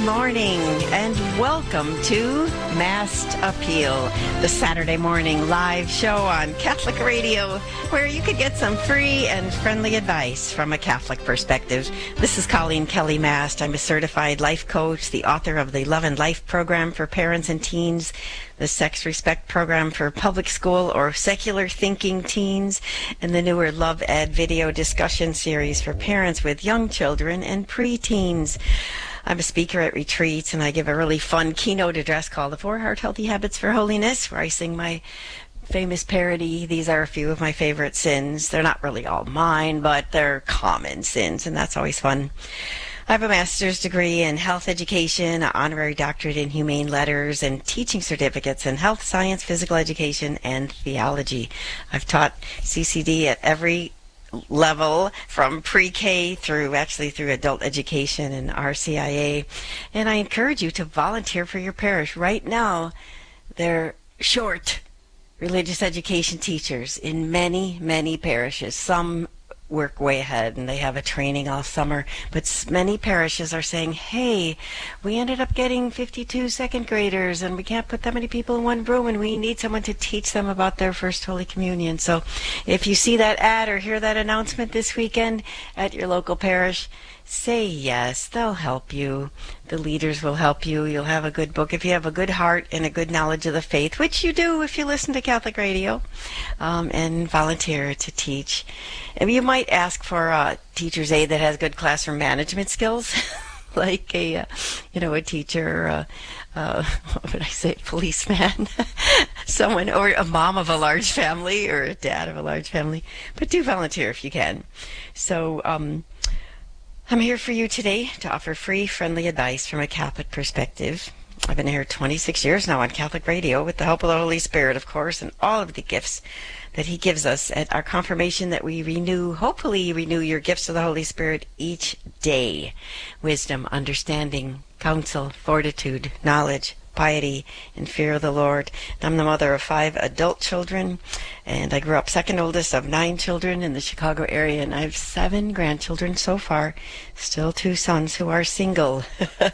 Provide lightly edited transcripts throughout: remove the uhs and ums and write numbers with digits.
morning and welcome to Massed Appeal, the Saturday morning live show on Catholic Radio where you could get some free and friendly advice from a Catholic perspective. This is Colleen Kelly Mast. I'm a certified life coach, the author of the Love and Life program for parents and teens, the Sex Respect program for public school or secular thinking teens, and the newer Love Ed video discussion series for parents with young children and preteens. I'm a speaker at retreats, and I give a really fun keynote address called The 4 Heart Healthy Habits for Holiness, where I sing my famous parody. These are a few of my favorite sins. They're not really all mine, but they're common sins, and that's always fun. I have a master's degree in health education, an honorary doctorate in humane letters, and teaching certificates in health science, physical education, and theology. I've taught CCD at every level, from pre-K through adult education and RCIA, and I encourage you to volunteer for your parish. Right now, they're short religious education teachers in many parishes. Some work way ahead and they have a training all summer, but many parishes are saying, hey, we ended up getting 52 second graders and we can't put that many people in one room and we need someone to teach them about their first Holy Communion. So if you see that ad or hear that announcement this weekend at your local parish, say yes. They'll help you. The leaders will help you. You'll have a good book if you have a good heart and a good knowledge of the faith, which you do if you listen to Catholic radio, and volunteer to teach. And you might ask for a teacher's aide that has good classroom management skills, like a teacher, what would I say, policeman, someone, or a mom of a large family or a dad of a large family. But do volunteer if you can. So, I'm here for you today to offer free, friendly advice from a Catholic perspective. I've been here 26 years now on Catholic Radio with the help of the Holy Spirit, of course, and all of the gifts that He gives us at our confirmation that we hopefully renew your gifts of the Holy Spirit each day. Wisdom, understanding, counsel, fortitude, knowledge, piety, and fear of the Lord. I'm the mother of 5 adult children, and I grew up second oldest of 9 children in the Chicago area, and I have 7 grandchildren so far, still 2 sons who are single.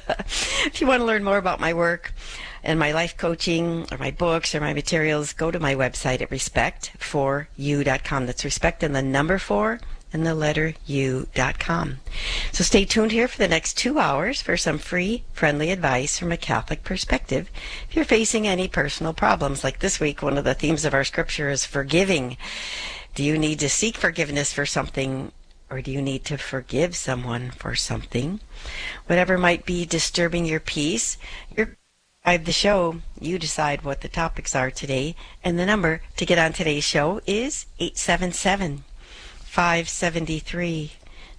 If you want to learn more about my work and my life coaching or my books or my materials, go to my website at respect4u.com. That's respect and the number 4 and the letter u.com. So stay tuned here for the next 2 hours for some free, friendly advice from a Catholic perspective. If you're facing any personal problems, like this week, one of the themes of our scripture is forgiving. Do you need to seek forgiveness for something, or do you need to forgive someone for something? Whatever might be disturbing your peace, the show, you decide what the topics are today, and the number to get on today's show is 877-573-7825,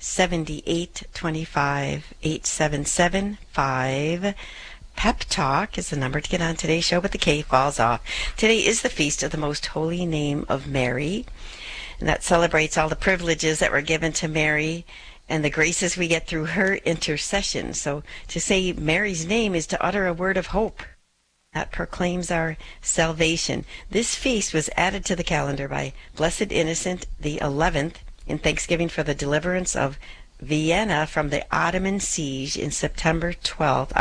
877-5 Pep Talk is the number to get on today's show, but the K falls off. Today is the feast of the Most Holy Name of Mary, and that celebrates all the privileges that were given to Mary and the graces we get through her intercession. So to say Mary's name is to utter a word of hope that proclaims our salvation. This feast was added to the calendar by Blessed Innocent the 11th in thanksgiving for the deliverance of Vienna from the Ottoman siege on September 12,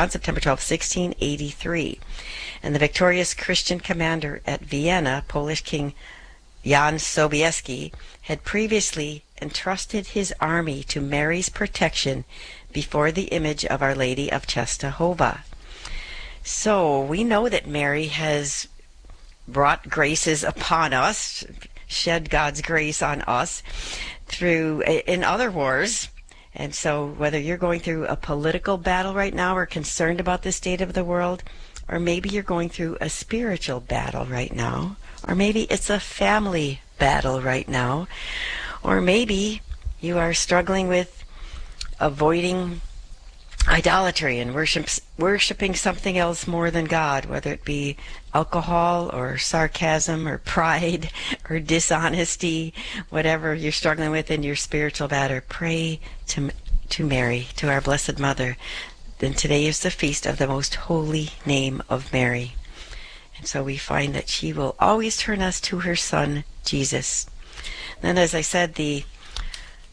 1683. And the victorious Christian commander at Vienna, Polish King Jan Sobieski, had previously entrusted his army to Mary's protection before the image of Our Lady of Czestochowa. So we know that Mary has brought graces upon us, shed God's grace on us in other wars. And so whether you're going through a political battle right now or concerned about the state of the world, or maybe you're going through a spiritual battle right now, or maybe it's a family battle right now, or maybe you are struggling with avoiding idolatry and worshiping something else more than God, whether it be alcohol or sarcasm or pride or dishonesty, whatever you're struggling with in your spiritual battle, pray to Mary, to our Blessed Mother. Then today is the feast of the Most Holy Name of Mary. And so we find that she will always turn us to her Son, Jesus. Then, as I said, the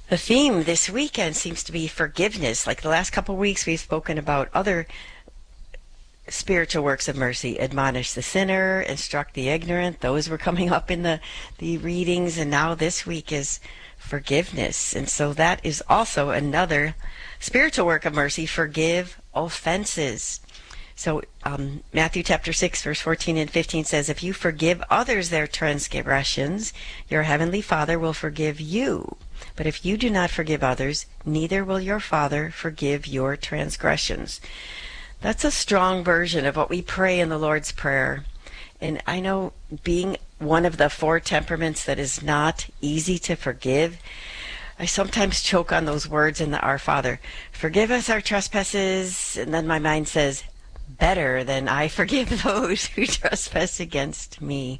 The theme this weekend seems to be forgiveness. Like the last couple of weeks, we've spoken about other spiritual works of mercy. Admonish the sinner, instruct the ignorant. Those were coming up in the readings. And now this week is forgiveness. And so that is also another spiritual work of mercy. Forgive offenses. So Matthew chapter 6, verse 14 and 15 says, if you forgive others their transgressions, your heavenly Father will forgive you. But if you do not forgive others, neither will your Father forgive your transgressions. That's a strong version of what we pray in the Lord's Prayer. And I know being one of the four temperaments that is not easy to forgive, I sometimes choke on those words in the Our Father. Forgive us our trespasses, and then my mind says, better than I forgive those who trespass against me.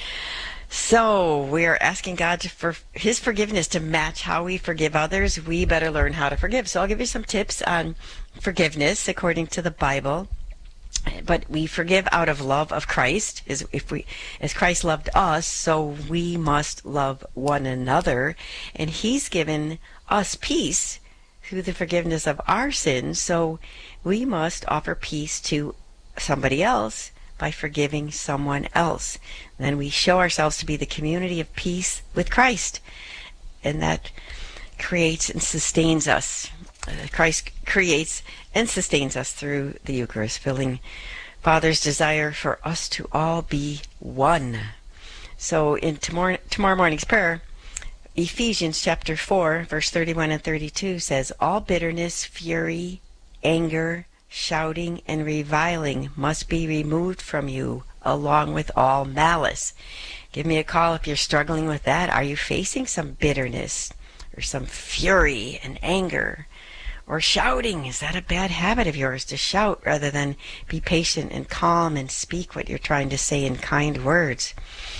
So we are asking God for His forgiveness to match how we forgive others. We better learn how to forgive. So I'll give you some tips on forgiveness according to the Bible. But we forgive out of love of Christ. As Christ loved us, so we must love one another. And He's given us peace through the forgiveness of our sins. So we must offer peace to somebody else by forgiving someone else. Then we show ourselves to be the community of peace with Christ. And that creates and sustains us. Christ creates and sustains us through the Eucharist, filling Father's desire for us to all be one. So in tomorrow morning's prayer, Ephesians chapter 4, verse 31 and 32 says, all bitterness, fury, anger, shouting, and reviling must be removed from you, along with all malice. Give me a call if you're struggling with that. Are you facing some bitterness or some fury and anger? Or shouting? Is that a bad habit of yours, to shout rather than be patient and calm and speak what you're trying to say in kind words?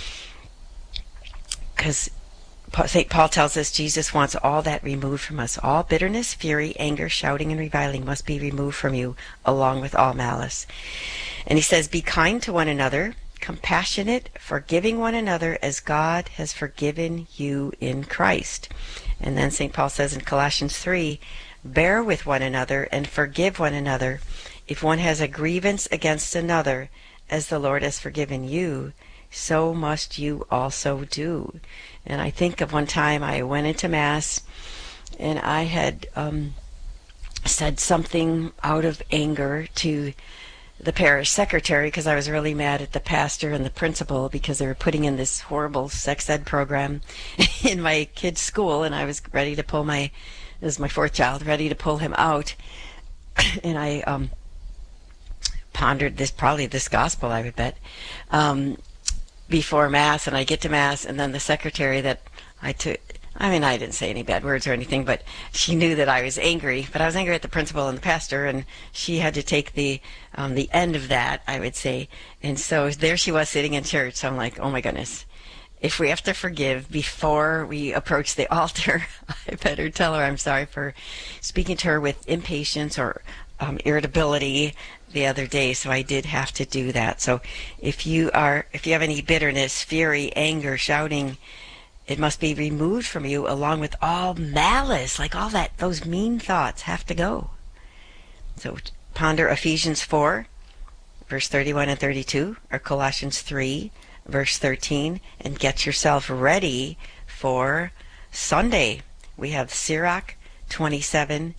Because St. Paul tells us Jesus wants all that removed from us. All bitterness, fury, anger, shouting, and reviling must be removed from you, along with all malice. And he says, be kind to one another, compassionate, forgiving one another as God has forgiven you in Christ. And then St. Paul says in Colossians 3, bear with one another and forgive one another. If one has a grievance against another, as the Lord has forgiven you, so must you also do. And I think of one time I went into Mass and I had said something out of anger to the parish secretary because I was really mad at the pastor and the principal because they were putting in this horrible sex ed program in my kid's school, and I was ready to pull this is my fourth child, ready to pull him out. And I pondered this gospel, I would bet, before Mass, and I get to Mass, and then the secretary that I didn't say any bad words or anything, but she knew that I was angry. But I was angry at the principal and the pastor, and she had to take the end of that, I would say. And so there she was sitting in church. So I'm like, oh my goodness, if we have to forgive before we approach the altar, I better tell her I'm sorry for speaking to her with impatience or irritability the other day. So I did have to do that. So if you have any bitterness, fury, anger, shouting, it must be removed from you, along with all malice. Like all that, those mean thoughts have to go. So ponder Ephesians 4, verse 31 and 32, or Colossians 3, verse 13, and get yourself ready for Sunday. We have Sirach 27,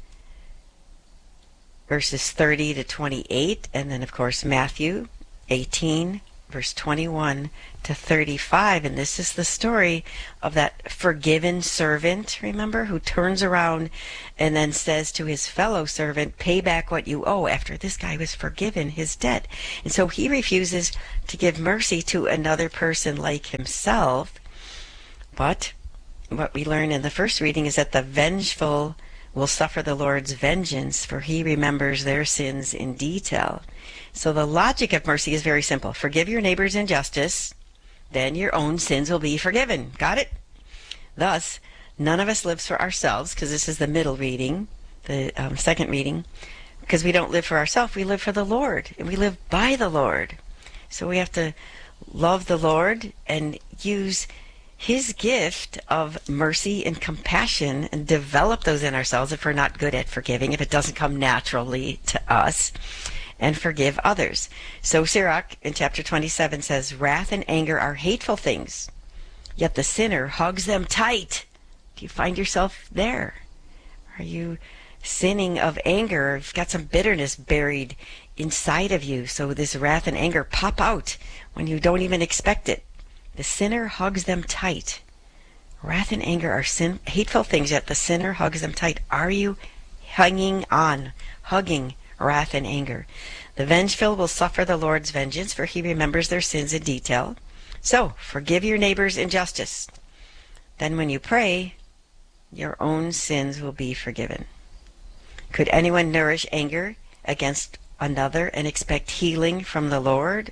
verses 30 to 28, and then of course Matthew 18, verse 21 to 35. And this is the story of that forgiven servant, remember, who turns around and then says to his fellow servant, pay back what you owe, after this guy was forgiven his debt. And so he refuses to give mercy to another person like himself. But what we learn in the first reading is that the vengeful will suffer the Lord's vengeance, for he remembers their sins in detail. So the logic of mercy is very simple. Forgive your neighbor's injustice, then your own sins will be forgiven. Got it? Thus, none of us lives for ourselves, because this is the middle reading, the second reading, because we don't live for ourselves, we live for the Lord, and we live by the Lord. So we have to love the Lord and use His gift of mercy and compassion, and develop those in ourselves if we're not good at forgiving, if it doesn't come naturally to us, and forgive others. So Sirach in chapter 27 says, wrath and anger are hateful things, yet the sinner hugs them tight. Do you find yourself there? Are you sinning of anger? You've got some bitterness buried inside of you, so this wrath and anger pop out when you don't even expect it. The sinner hugs them tight. Wrath and anger are hateful things, yet the sinner hugs them tight. Are you hanging on, hugging wrath and anger? The vengeful will suffer the Lord's vengeance, for he remembers their sins in detail. So, forgive your neighbor's injustice. Then when you pray, your own sins will be forgiven. Could anyone nourish anger against another and expect healing from the Lord?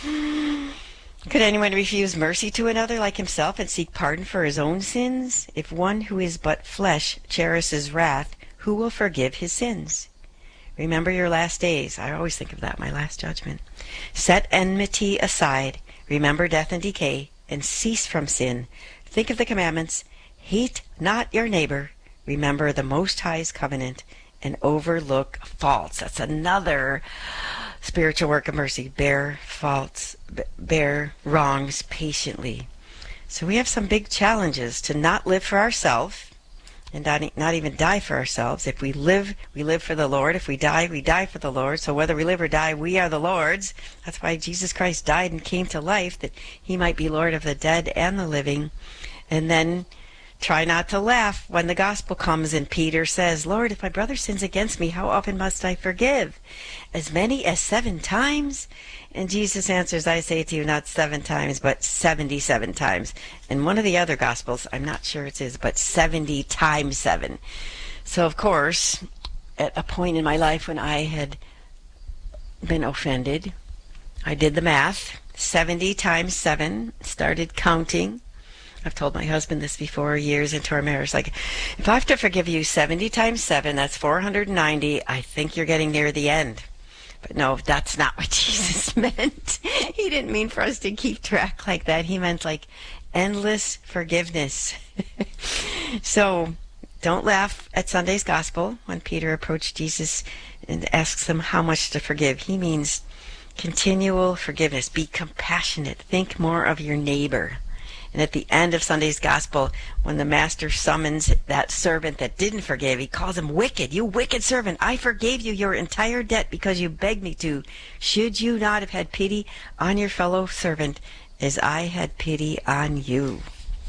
Could anyone refuse mercy to another like himself and seek pardon for his own sins? If one who is but flesh cherishes wrath, who will forgive his sins? Remember your last days. I always think of that, my last judgment. Set enmity aside. Remember death and decay, and cease from sin. Think of the commandments. Hate not your neighbor. Remember the Most High's covenant, and overlook faults. That's another spiritual work of mercy. Bear faults, bear wrongs patiently. So we have some big challenges to not live for ourselves and not even die for ourselves. If we live, we live for the Lord. If we die for the Lord. So whether we live or die, we are the Lord's. That's why Jesus Christ died and came to life, that he might be Lord of the dead and the living. And then try not to laugh when the gospel comes and Peter says, Lord, if my brother sins against me, how often must I forgive? As many as 7 times? And Jesus answers, I say to you, not 7 times, but 77 times. And one of the other gospels, I'm not sure it is, but 70 times 7. So of course, at a point in my life when I had been offended, I did the math. 70 times 7, started counting. I've told my husband this before, years into our marriage. Like, if I have to forgive you 70 times 7, that's 490. I think you're getting near the end. But no, that's not what Jesus meant. He didn't mean for us to keep track like that. He meant like endless forgiveness. So don't laugh at Sunday's gospel when Peter approached Jesus and asks him how much to forgive. He means continual forgiveness. Be compassionate. Think more of your neighbor. And at the end of Sunday's gospel, when the master summons that servant that didn't forgive, he calls him wicked. You wicked servant, I forgave you your entire debt because you begged me to. Should you not have had pity on your fellow servant as I had pity on you?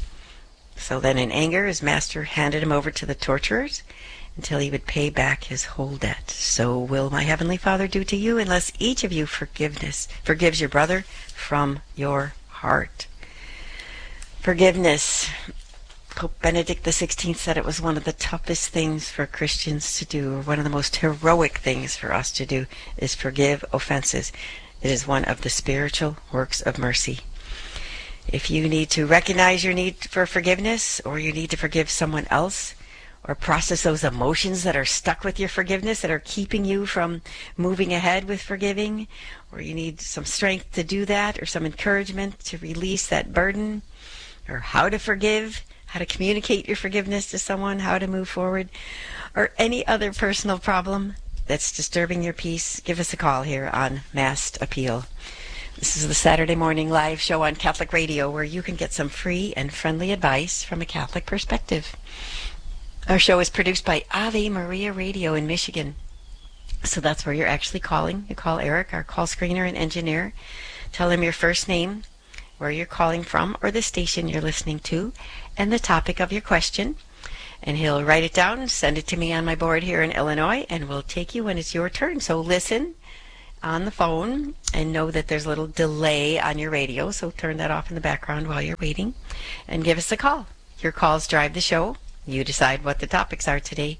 So then in anger, his master handed him over to the torturers until he would pay back his whole debt. So will my heavenly Father do to you unless each of you forgives your brother from your heart. Forgiveness. Pope Benedict XVI said it was one of the toughest things for Christians to do, or one of the most heroic things for us to do, is forgive offenses. It is one of the spiritual works of mercy. If you need to recognize your need for forgiveness, or you need to forgive someone else, or process those emotions that are stuck with your forgiveness, that are keeping you from moving ahead with forgiving, or you need some strength to do that, or some encouragement to release that burden, or how to forgive, how to communicate your forgiveness to someone, how to move forward, or any other personal problem that's disturbing your peace, give us a call here on Masked Appeal. This is the Saturday morning live show on Catholic Radio where you can get some free and friendly advice from a Catholic perspective. Our show is produced by Ave Maria Radio in Michigan. So that's where you're actually calling. You call Eric, our call screener and engineer. Tell him your first name, where you're calling from, or the station you're listening to, and the topic of your question. And he'll write it down and send it to me on my board here in Illinois, and we'll take you when it's your turn. So listen on the phone and know that there's a little delay on your radio, so turn that off in the background while you're waiting, and give us a call. Your calls drive the show. You decide what the topics are today.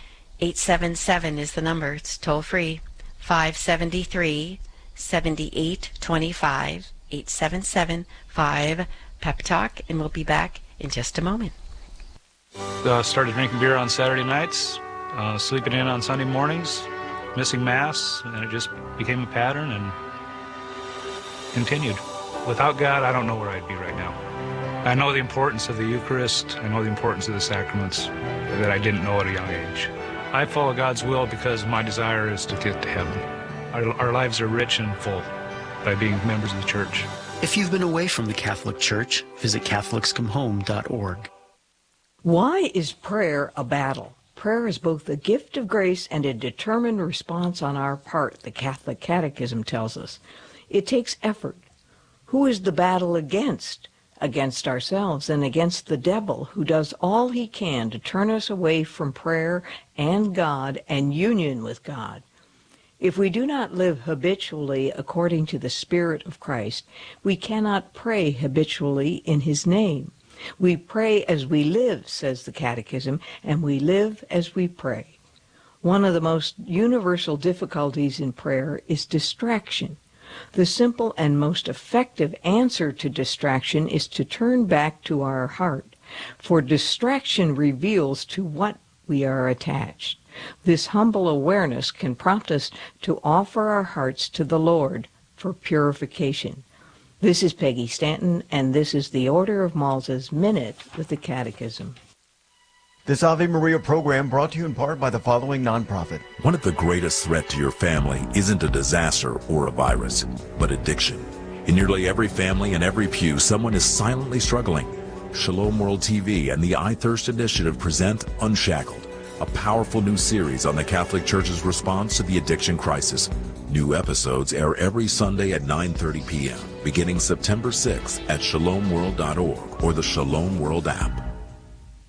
877 is the number. It's toll free. 573-7825. 877-5 Talk, and we'll be back in just a moment. Started drinking beer on Saturday nights, sleeping in on Sunday mornings, missing Mass, and it just became a pattern and continued. Without God, I don't know where I'd be right now. I know the importance of the Eucharist. I know the importance of the sacraments that I didn't know at a young age. I follow God's will because my desire is to get to heaven. Our lives are rich and full by being members of the church. If you've been away from the Catholic Church, visit CatholicsComeHome.org. Why is prayer a battle? Prayer is both a gift of grace and a determined response on our part, the Catholic Catechism tells us. It takes effort. Who is the battle against? Against ourselves and against the devil, who does all he can to turn us away from prayer and God and union with God. If we do not live habitually according to the Spirit of Christ, we cannot pray habitually in his name. We pray as we live, says the Catechism, and we live as we pray. One of the most universal difficulties in prayer is distraction. The simple and most effective answer to distraction is to turn back to our heart, for distraction reveals to what we are attached. This humble awareness can prompt us to offer our hearts to the Lord for purification. This is Peggy Stanton, and this is the Order of Malta's Minute with the Catechism. This Ave Maria program brought to you in part by the following nonprofit. One of the greatest threats to your family isn't a disaster or a virus, but addiction. In nearly every family and every pew, someone is silently struggling. Shalom World TV and the iThirst Initiative present Unshackled, a powerful new series on the Catholic Church's response to the addiction crisis. New episodes air every Sunday at 9:30 p.m., beginning September 6th at shalomworld.org or the Shalom World app.